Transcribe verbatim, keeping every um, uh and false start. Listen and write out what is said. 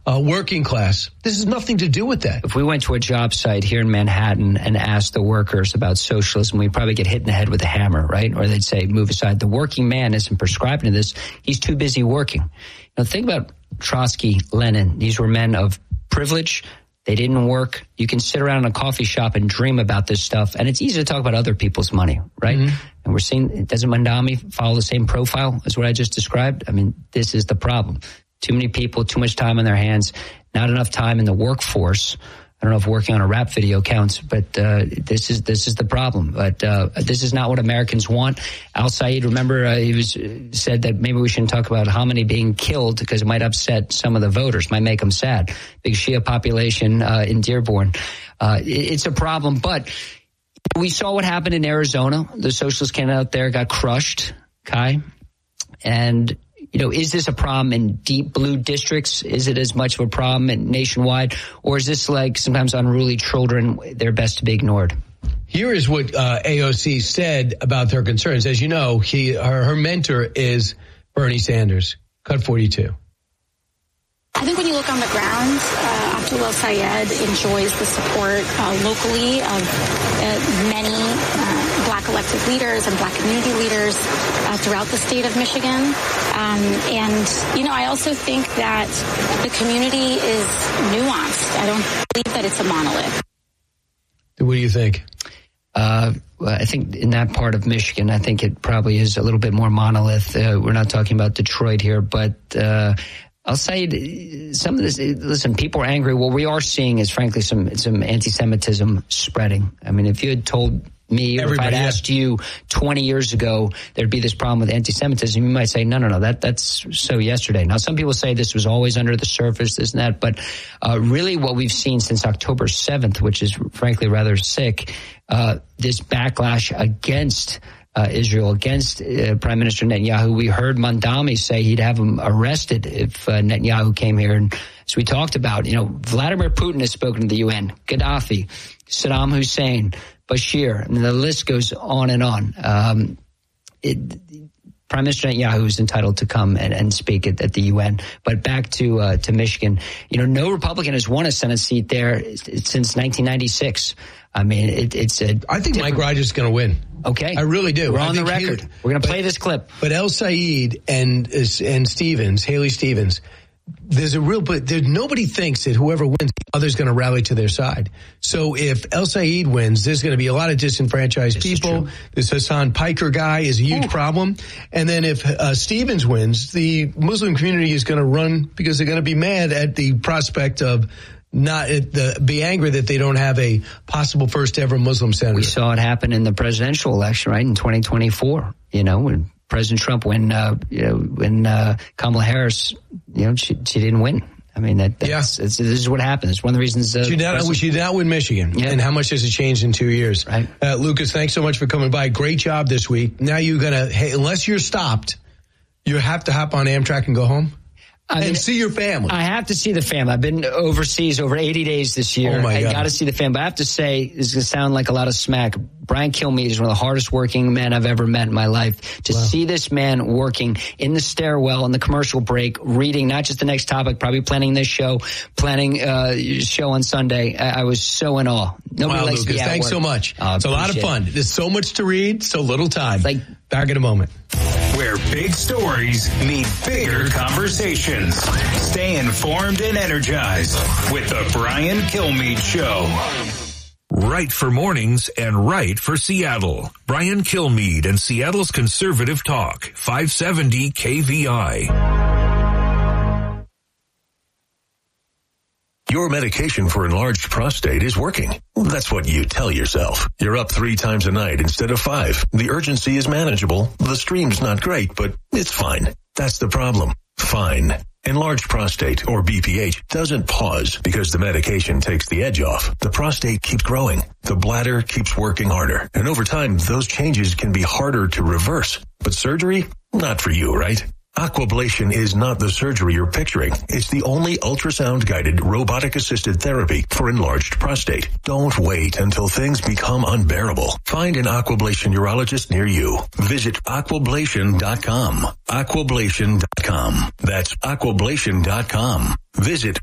uh, working class. This has nothing to do with that. If we went to a job site here in Manhattan and asked the workers about socialism, we'd probably get hit in the head with a hammer, right? Or they'd say, move aside. The working man isn't prescribing to this. He's too busy working. Now, think about Trotsky, Lenin. These were men of privilege. They didn't work. You can sit around in a coffee shop and dream about this stuff. And it's easy to talk about other people's money, right? Mm-hmm. And we're seeing, doesn't Mandami follow the same profile as what I just described? I mean, this is the problem. Too many people, too much time on their hands, not enough time in the workforce. I don't know if working on a rap video counts, but uh, this is this is the problem. But uh, this is not what Americans want. Al Said, remember, uh, he was uh, said that maybe we shouldn't talk about Khamenei being killed because it might upset some of the voters, might make them sad. Big Shia population uh, in Dearborn. Uh, it, it's a problem. But we saw what happened in Arizona. The socialist candidate out there got crushed, Kai. And you know, is this a problem in deep blue districts? Is it as much of a problem in nationwide? Or is this like sometimes unruly children, they're best to be ignored? Here is what uh, A O C said about their concerns. As you know, he her, her mentor is Bernie Sanders. Cut forty-two. I think when you look on the ground, uh, Abdul El-Sayed enjoys the support uh, locally of uh, many uh, black elected leaders and black community leaders uh, throughout the state of Michigan. Um, and, you know, I also think that the community is nuanced. I don't believe that it's a monolith. What do you think? Uh, well, I think in that part of Michigan, I think it probably is a little bit more monolith. Uh, we're not talking about Detroit here, but uh, I'll say some of this. Listen, people are angry. What we are seeing is, frankly, some some anti-Semitism spreading. I mean, if you had told me, or if I'd asked yeah. you twenty years ago, there'd be this problem with anti-Semitism, you might say, no, no, no, that that's so yesterday. Now, some people say this was always under the surface, this and that, but uh, really what we've seen since October seventh, which is frankly rather sick, uh, this backlash against Uh, Israel, against uh, Prime Minister Netanyahu. We heard Mandami say he'd have him arrested if uh, Netanyahu came here. And as we talked about, you know, Vladimir Putin has spoken to the U N, Gaddafi, Saddam Hussein, Bashir, and the list goes on and on. Um, it, Prime Minister Netanyahu is entitled to come and, and speak at, at the U N. But back to uh, to Michigan, you know, no Republican has won a Senate seat there since nineteen ninety-six. I mean, it, it's a. I think Mike Rogers is going to win. Okay, I really do. We're I on the record. He, We're going to play this clip. But El Said and and Stevens, Haley Stevens, there's a real. But there, nobody thinks that whoever wins, the other's going to rally to their side. So if El Said wins, there's going to be a lot of disenfranchised this people. This Hassan Piker guy is a huge Ooh. problem. And then if uh, Stevens wins, the Muslim community is going to run because they're going to be mad at the prospect of. Not the, be angry that they don't have a possible first ever Muslim senator. We saw it happen in the presidential election, right, in twenty twenty-four. You know, when President Trump, when uh, you know, when uh, Kamala Harris, you know, she she didn't win. I mean, that that's, yeah. it's, this is what happened. It's one of the reasons. Uh, she did not, she did not win Michigan. Yeah. And how much has it changed in two years? Right, uh, Lucas, thanks so much for coming by. Great job this week. Now you're gonna, hey, unless you're stopped, you have to hop on Amtrak and go home. I mean, and see your family. I have to see the family. I've been overseas over eighty days this year. Oh my God. I got to see the family. But I have to say, this is going to sound like a lot of smack. Brian Kilmeade is one of the hardest working men I've ever met in my life. To wow. see this man working in the stairwell, in the commercial break, reading not just the next topic, probably planning this show, planning uh show on Sunday. I, I was so in awe. Nobody wow, likes Lucas, to be at thanks work. so much. Uh, it's a lot of fun. It. There's so much to read, so little time. Like, back in a moment. Where big stories meet bigger conversations. Stay informed and energized with the Brian Kilmeade Show. Right for mornings and right for Seattle. Brian Kilmeade and Seattle's Conservative Talk, five seventy K V I. Your medication for enlarged prostate is working. That's what you tell yourself. You're up three times a night instead of five. The urgency is manageable. The stream's not great, but it's fine. That's the problem. Fine. Enlarged prostate, or B P H, doesn't pause because the medication takes the edge off. The prostate keeps growing. The bladder keeps working harder. And over time, those changes can be harder to reverse. But surgery? Not for you, right? Aquablation is not the surgery you're picturing. It's the only ultrasound-guided, robotic-assisted therapy for enlarged prostate. Don't wait until things become unbearable. Find an Aquablation urologist near you. Visit aquablation dot com. aquablation dot com. That's aquablation dot com. Visit